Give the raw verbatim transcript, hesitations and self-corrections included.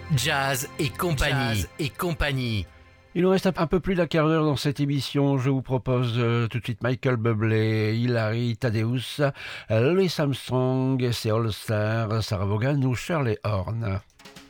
Jazz et compagnie. Jazz et compagnie. Il nous reste un peu plus d'un quart d'heure dans cette émission. Je vous propose euh, tout de suite Michael Bublé, Hilary Thaddeus, Louis Armstrong, c'est All Star, Sarah Vaughan ou Shirley Horn.